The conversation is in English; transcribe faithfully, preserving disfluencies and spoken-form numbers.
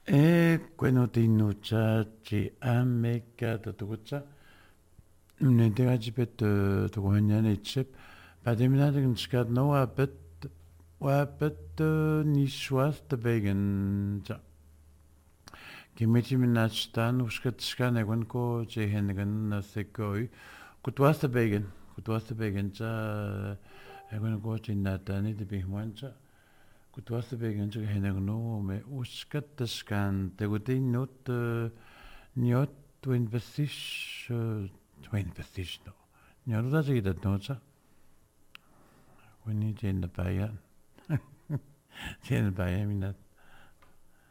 E quando ti nuccia ci ammeca da tuccia, ne te gaji pet to gonya ne chip, pa de mina de skat no a pet wa pet ni schwas de begen ja. Kimiti minachtan uskat skan e ko je hengen na sekoi, kutwas de begen, kutwas de begen ja e ko je natani de bihmancha. Gut, was du wegen so henegno uskat skan te gutin not niot to investish to investish no. Nyaru da ji da no cha. When you in the bayan. In the bayan minat.